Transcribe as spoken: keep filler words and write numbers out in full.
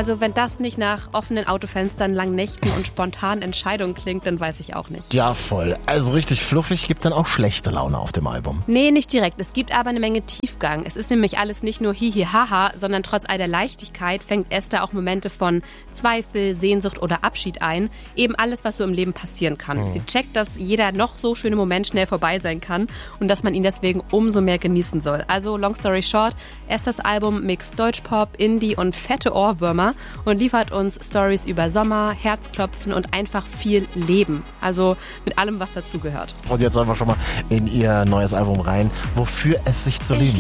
Also wenn das nicht nach offenen Autofenstern, langen Nächten und spontanen Entscheidungen klingt, dann weiß ich auch nicht. Ja, voll. Also richtig fluffig. Gibt's dann auch schlechte Laune auf dem Album? Nee, nicht direkt. Es gibt aber eine Menge Tiefgang. Es ist nämlich alles nicht nur hihi haha, sondern trotz all der Leichtigkeit fängt Esther auch Momente von Zweifel, Sehnsucht oder Abschied ein. Eben alles, was so im Leben passieren kann. Mhm. Sie checkt, dass jeder noch so schöne Moment schnell vorbei sein kann und dass man ihn deswegen umso mehr genießen soll. Also long story short, Esthers Album mixt Deutschpop, Indie und fette Ohrwürmer und liefert uns Stories über Sommer, Herzklopfen und einfach viel Leben. Also mit allem, was dazugehört. Und jetzt einfach schon mal in ihr neues Album rein, wofür es sich zu lieben